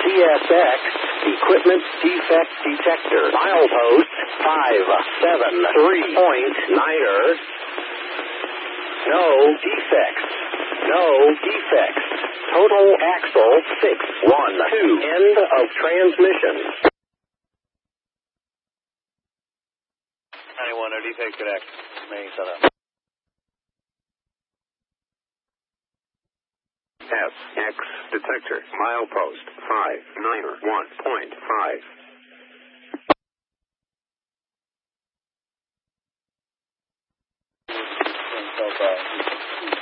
CSX equipment defect detector. Milepost 573.9er. No defects. No defects. Total axle 612. End of transmission. 91, no defect, good act. Main set up. SX detector, milepost 591.5. So far.